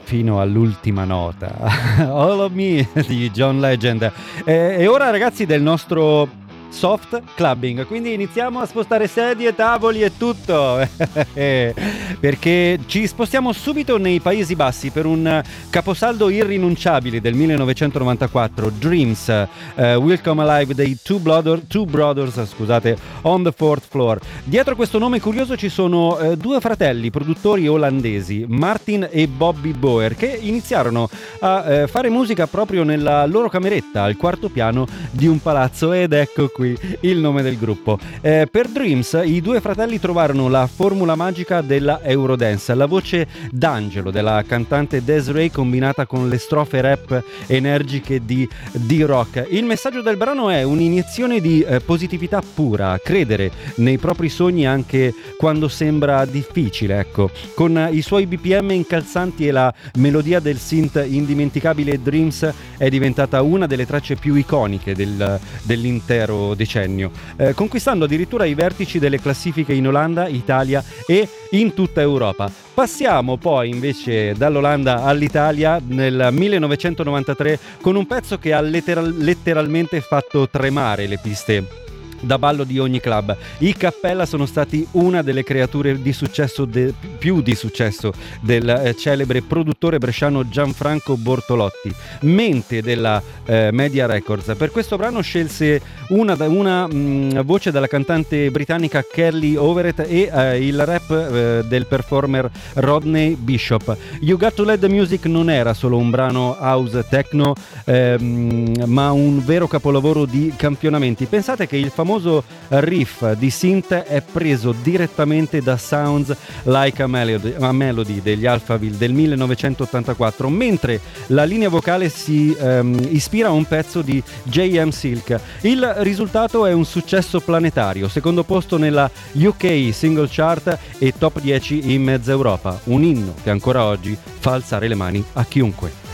fino all'ultima nota. All of Me di John Legend. E ora ragazzi del nostro soft clubbing, quindi iniziamo a spostare sedie, tavoli e tutto perché ci spostiamo subito nei Paesi Bassi per un caposaldo irrinunciabile del 1994, Dreams, Will Come Alive dei Two Brothers, scusate, On the Fourth Floor. Dietro questo nome curioso ci sono due fratelli produttori olandesi, Martin e Bobby Boer, che iniziarono a fare musica proprio nella loro cameretta al quarto piano di un palazzo, ed ecco qui il nome del gruppo. Per Dreams i due fratelli trovarono la formula magica della Eurodance, la voce d'angelo della cantante Desiree combinata con le strofe rap energiche di D-Rock. Il messaggio del brano è un'iniezione di positività pura, credere nei propri sogni anche quando sembra difficile, ecco. Con i suoi BPM incalzanti e la melodia del synth indimenticabile, Dreams è diventata una delle tracce più iconiche dell'intero decennio, conquistando addirittura i vertici delle classifiche in Olanda, Italia e in tutta Europa. Passiamo poi invece dall'Olanda all'Italia nel 1993 con un pezzo che ha letteralmente fatto tremare le piste da ballo di ogni club. I Cappella sono stati una delle creature di successo più di successo del celebre produttore bresciano Gianfranco Bortolotti, mente della Media Records. Per questo brano scelse una voce della cantante britannica Kelly Overet e il rap del performer Rodney Bishop. You Got to Let the Music non era solo un brano house techno, ma un vero capolavoro di campionamenti. Pensate che il famoso riff di synth è preso direttamente da Sounds Like a Melody degli Alphaville del 1984, mentre la linea vocale si ispira a un pezzo di J.M. Silk. Il risultato è un successo planetario, secondo posto nella UK Single Chart e top 10 in mezza Europa, un inno che ancora oggi fa alzare le mani a chiunque.